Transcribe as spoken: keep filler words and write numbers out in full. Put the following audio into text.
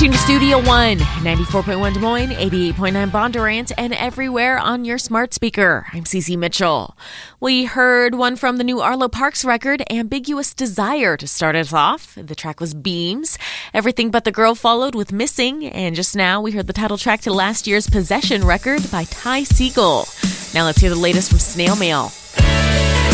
tuned to Studio One, ninety-four point one Des Moines, eighty-eight point nine Bondurant, and everywhere on your smart speaker. I'm Cece Mitchell. We heard one from the new Arlo Parks record, Ambiguous Desire, to start us off. The track was Beams. Everything But the Girl followed with Missing, and just now we heard the title track to last year's Possession record by Ty Segall. Now let's hear the latest from Snail Mail.